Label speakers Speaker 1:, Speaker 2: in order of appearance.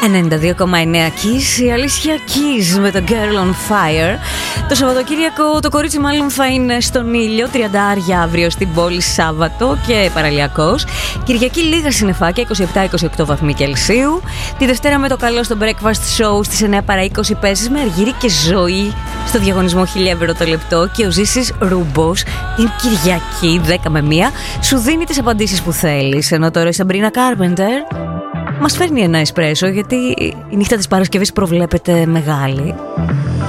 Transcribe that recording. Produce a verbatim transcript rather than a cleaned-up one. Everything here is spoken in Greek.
Speaker 1: ενενήντα δύο κόμμα εννέα Kiss, η αλήθεια Kiss με το Girl on Fire. Το Σαββατοκύριακο το κορίτσι μάλλον θα είναι στον ήλιο, τριαντάρια αύριο στην πόλη Σάββατο και παραλιακός. Κυριακή λίγα συννεφάκια, είκοσι επτά είκοσι οκτώ βαθμοί Κελσίου. Τη Δευτέρα με το καλό στο Breakfast Show στις εννέα παρά είκοσι παίζεις με Αργύρη και Ζωή στο διαγωνισμό χίλια ευρώ το λεπτό και ο Ζήσης Ρούμπος την Κυριακή δέκα με μία σου δίνει τις απαντήσεις που θέλεις. Ενώ τώρα η Σαμπρίνα Κάρπεντερ μας φέρνει ένα εσπρέσο γιατί η νύχτα της Παρασκευής προβλέπεται μεγάλη.